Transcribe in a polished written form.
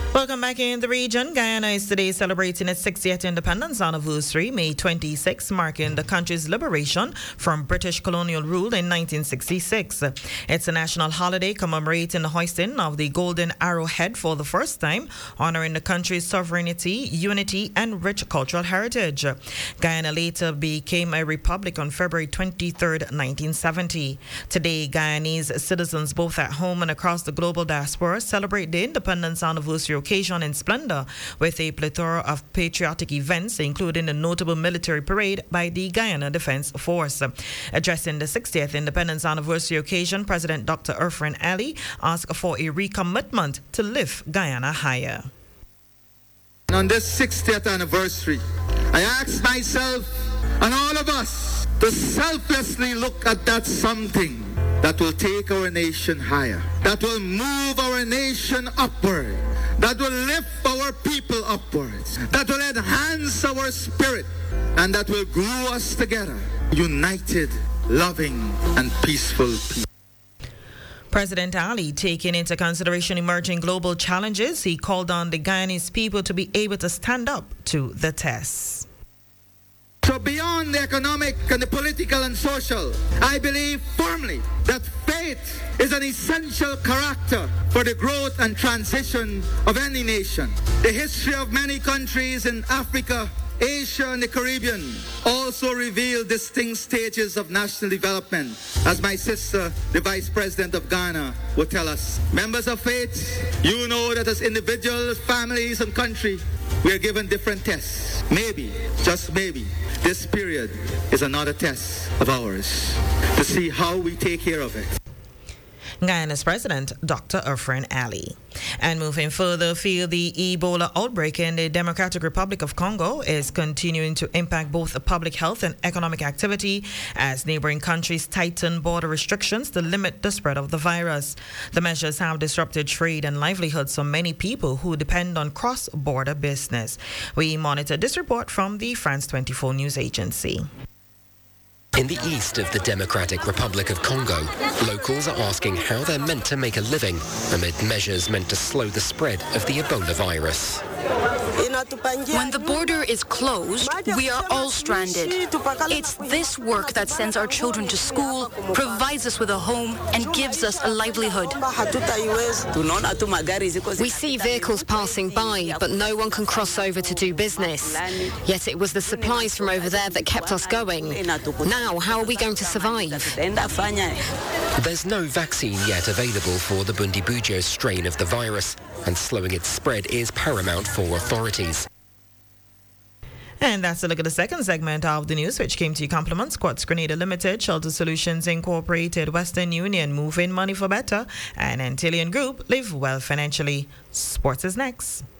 Welcome back in the region. Guyana is today celebrating its 60th independence anniversary, May 26, marking the country's liberation from British colonial rule in 1966. It's a national holiday commemorating the hoisting of the golden arrowhead for the first time, honoring the country's sovereignty, unity, and rich cultural heritage. Guyana later became a republic on February 23, 1970. Today, Guyanese citizens both at home and across the global diaspora celebrate the independence anniversary occasion in splendor with a plethora of patriotic events, including a notable military parade by the Guyana Defense Force. Addressing the 60th independence anniversary occasion, President Dr. Irfaan Ali asked for a recommitment to lift Guyana higher. On this 60th anniversary, I ask myself and all of us to selflessly look at that something that will take our nation higher, that will move our nation upward, that will lift our people upwards, that will enhance our spirit, and that will glue us together, united, loving, and peaceful people. President Ali, taking into consideration emerging global challenges, he called on the Guyanese people to be able to stand up to the test. So beyond the economic and the political and social, I believe firmly that faith is an essential character for the growth and transition of any nation. The history of many countries in Africa, Asia, and the Caribbean also reveal distinct stages of national development, as my sister, the Vice President of Ghana, would tell us. Members of faith, you know that as individuals, families, and country, we are given different tests. Maybe, just maybe, this period is another test of ours to see how we take care of it. Guyana's President, Dr. Irfaan Ali. And moving further afield, the Ebola outbreak in the Democratic Republic of Congo is continuing to impact both the public health and economic activity as neighboring countries tighten border restrictions to limit the spread of the virus. The measures have disrupted trade and livelihoods for many people who depend on cross-border business. We monitor this report from the France 24 news agency. In the east of the Democratic Republic of Congo, locals are asking how they're meant to make a living amid measures meant to slow the spread of the Ebola virus. When the border is closed, we are all stranded. It's this work that sends our children to school, provides us with a home, and gives us a livelihood. We see vehicles passing by, but no one can cross over to do business. Yet it was the supplies from over there that kept us going. Now, how are we going to survive? There's no vaccine yet available for the Bundibugyo strain of the virus, and slowing its spread is paramount for authorities. And that's a look at the second segment of the news, which came to you compliments Quartz Grenada Limited, Shelter Solutions Incorporated, Western Union, Move In Money for Better, and Antillean Group, Live Well Financially. Sports is next.